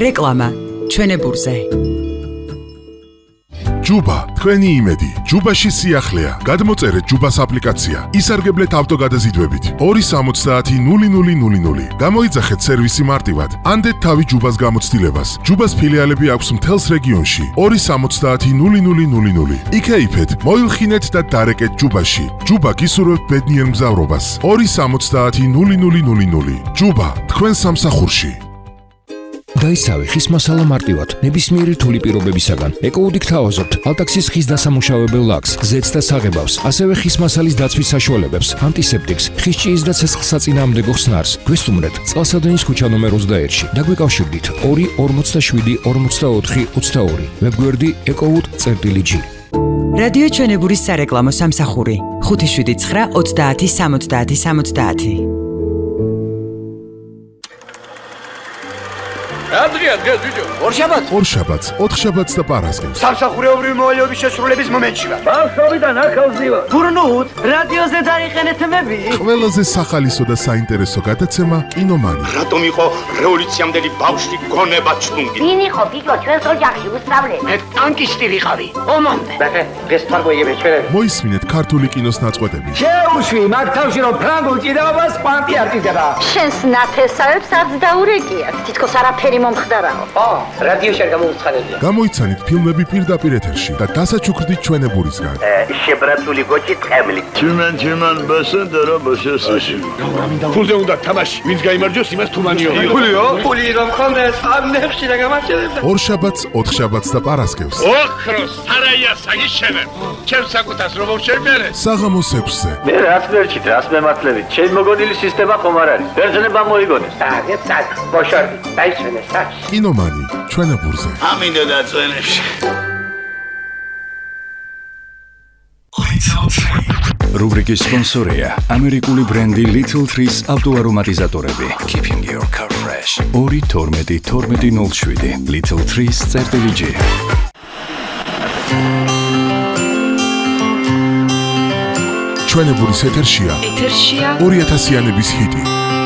რეკლამა ჩვენებურზე. ჯუბა, თქვენი იმედი. ჯუბაში სიახლეა. გადმოწერეთ ჯუბას აპლიკაცია. ისარგებლეთ ავტოგადაზიდვებით. 270-0000. გამოიძახეთ სერვისი მარტივად. ანდეთ თავი ჯუბას გამოცდილებას. ჯუბას ფილიალები აქვს მთელს რეგიონში. 270-0000. იქეიფეთ, მოილხინეთ და დარეკეთ ჯუბაში. ჯუბა გისურვებთ ბედნიერ მგზავრობას. 270-0000. ჯუბა, თქვენ სამსახურში. დაისავე ხის მასალა მარტივად ნებისმიერი რთული პირობებისაგან. ეკოუდი გთავაზობთ ალტაქსის ხის დასამუშავებელ ლაქს, ზეთს და საღებავს, ასევე ხის მასალის დაცვის საშუალებებს, ანტისეპტიკს, ხის ჭიის და ცეცხლსაწინააღმდეგო ხსნარს. გვესტუმრეთ წყალსადენის ქუჩა ნომერ 21-ში. დაგვიკავშირდით 247-44-22. ვებგვერდი ecowood.g. რადიო ჩვენებურის სარეკლამო სამსახური 579-30-70-70. Adrian, გეძვიჯო. ორშაბათს, 4 შაბათს და პარასკევს. სამსახურეობრივი მოვალეობის შესრულების მომენტში ვარ. ბავშვობიდან ახალზი ვარ. გურნუთ, რადიოზე დაიხენეთ მები. ყველაზე სახალისო და საინტერესო გადაცემა კინომანი. რატომ იყო რევოლუციამდელი ბავშვი გონება ჩუნგი? ვინ იყო გიგო ჩვენს ოჯახში უსწავლე? მე ტანკისტი ვიყავი. ომამდე. ეს თარგმნიები ჩვენები. მოისმინეთ ქართული კინოს ნაწყვეტები. შეუშვი მაგ თავში რომ ფრანგულ ჭიდაობას კვანტი არტიზება. შენს ნათესავებს არც დაურეკიათ. თითქოს არაფერი მომხდარაო. რადიოში არ გამოუცხადებია. გამოიცანით ფილმები პირდაპირ ეთერში და დასაჩუქრდით ჩვენებურისგან. შებრაცული გოჭი ტყემლი. Чиман басендера басесაში. ფულზე უნდა თამაში. ვინც გაიმარჯვოს, იმას თუმანიო. ფულიო? ფული რომ ხონდეს ამნებში და გამარჯვებდა. ორშაბათს, 4 შაბათს და პარასკევს. ოქროს სარაია საგიშენებ. ჩემს საკუთას რომ მოვშერბერე. საღამოს 6-ზე. მე რას ვერჩით, რას მემართლებით? ჩემი მოგონილი სისტემა ხომ არ არის. ბერძნება მოიგონეს. წაგ, ბოშორდი, დაიშვენე საჩ. კინომანი, ჩვენებურზე. ამინდა დაწვენებში. რუბრიკის სპონსორია ამერიკული ბრენდი Little Trees ავტოარომატიზატორები. Keeping your car fresh. 2-12-12-07 Little Trees.g. ჩვენებურის ეთერშია 2000-იანების ჰიტი.